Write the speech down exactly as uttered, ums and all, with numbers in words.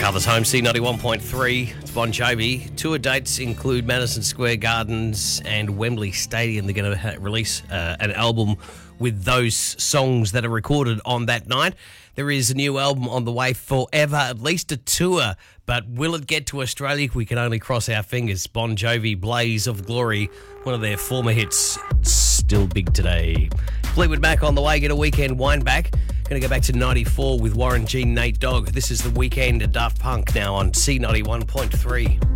Covers home, C ninety-one point three. It's Bon Jovi. Tour dates include Madison Square Gardens and Wembley Stadium. They're going to ha- release uh, an album with those songs that are recorded on that night. There is a new album on the way forever, at least a tour. But will it get to Australia? We can only cross our fingers. Bon Jovi, Blaze of Glory, one of their former hits, still big today. Fleetwood Mac on the way, get a weekend wind back. Going to go back to ninety-four with Warren G, Nate Dogg. This is The Weekend at Daft Punk now on C ninety-one point three.